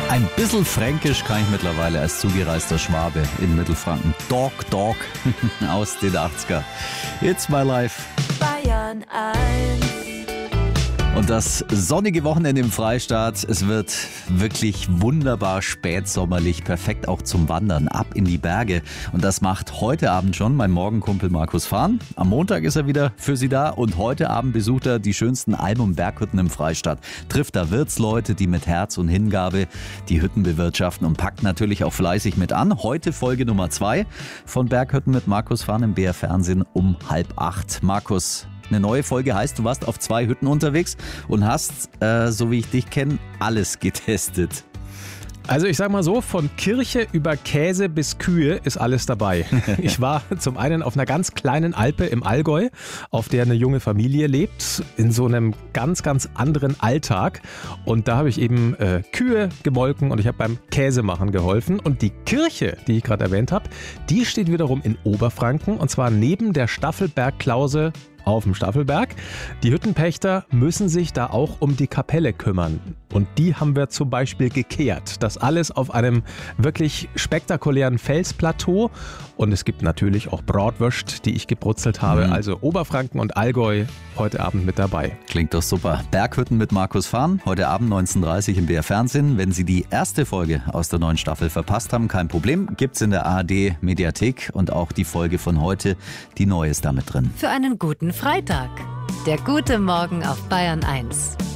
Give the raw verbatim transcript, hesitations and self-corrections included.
Ein bisschen fränkisch kann ich mittlerweile als zugereister Schwabe in Mittelfranken. Dog, Dog aus den achtziger. It's my life. Bayern eins. Und das sonnige Wochenende im Freistaat, es wird wirklich wunderbar spätsommerlich, perfekt auch zum Wandern, ab in die Berge. Und das macht heute Abend schon mein Morgenkumpel Markus Fahn. Am Montag ist er wieder für Sie da und heute Abend besucht er die schönsten Alm- und Berghütten im Freistaat. Trifft da Wirtsleute, die mit Herz und Hingabe die Hütten bewirtschaften und packt natürlich auch fleißig mit an. Heute Folge Nummer zwei von Berghütten mit Markus Fahn im B R Fernsehen um halb acht. Markus, eine neue Folge heißt, du warst auf zwei Hütten unterwegs und hast, äh, so wie ich dich kenne, alles getestet. Also ich sag mal so, von Kirche über Käse bis Kühe ist alles dabei. Ich war zum einen auf einer ganz kleinen Alpe im Allgäu, auf der eine junge Familie lebt, in so einem ganz, ganz anderen Alltag. Und da habe ich eben äh, Kühe gemolken und ich habe beim Käsemachen geholfen. Und die Kirche, die ich gerade erwähnt habe, die steht wiederum in Oberfranken und zwar neben der Staffelberg-Klause auf dem Staffelberg. Die Hüttenpächter müssen sich da auch um die Kapelle kümmern. Und die haben wir zum Beispiel gekehrt. Das alles auf einem wirklich spektakulären Felsplateau. Und es gibt natürlich auch Bratwürst, die ich gebrutzelt habe. Mhm. Also Oberfranken und Allgäu heute Abend mit dabei. Klingt doch super. Berghütten mit Markus Fahn, heute Abend neunzehn Uhr dreißig im B R Fernsehen. Wenn Sie die erste Folge aus der neuen Staffel verpasst haben, kein Problem. Gibt's in der A R D Mediathek und auch die Folge von heute, die neue ist da mit drin. Für einen guten Freitag. Der gute Morgen auf Bayern eins.